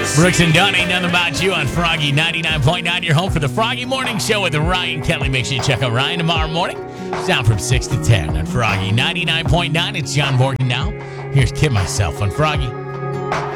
Brooks and Dunn, ain't nothing about you on Froggy 99.9. Your home for the Froggy Morning Show with Ryan Kelly. Make sure you check out Ryan tomorrow morning. Sound from 6 to 10 on Froggy 99.9. It's John Morgan now. Here's Kid Myself on Froggy.